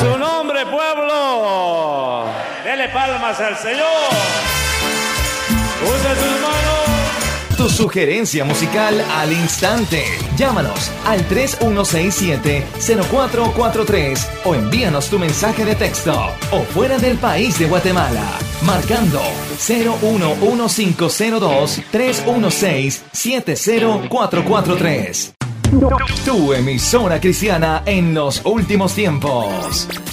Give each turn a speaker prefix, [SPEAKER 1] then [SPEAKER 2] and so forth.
[SPEAKER 1] su nombre, pueblo. Dele palmas al Señor. Use sus manos.
[SPEAKER 2] Tu sugerencia musical al instante. Llámanos al 3167-0443 o envíanos tu mensaje de texto o fuera del país de Guatemala, marcando 011502-316-70443. Tu emisora cristiana en los últimos tiempos.